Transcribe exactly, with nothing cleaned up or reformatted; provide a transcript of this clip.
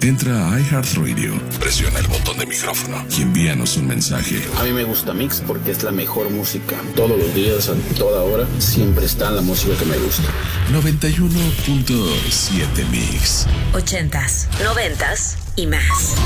Entra a iHeartRadio, presiona el botón de micrófono y envíanos un mensaje. A mí me gusta Mix porque es la mejor música. Todos los días, a toda hora, siempre está la música que me gusta. noventa y uno punto siete Mix. Ochentas, noventas y más.